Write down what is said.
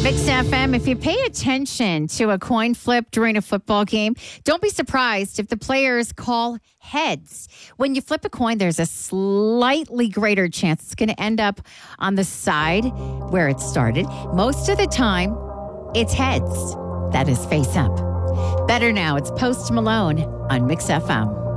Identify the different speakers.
Speaker 1: Mix FM, if you pay attention to a coin flip during a football game, don't be surprised if the players call heads. When you flip a coin, there's a slightly greater chance it's going to end up on the side where it started. Most of the time, it's heads. That is Face Up. Better Now, it's Post Malone on Mix FM.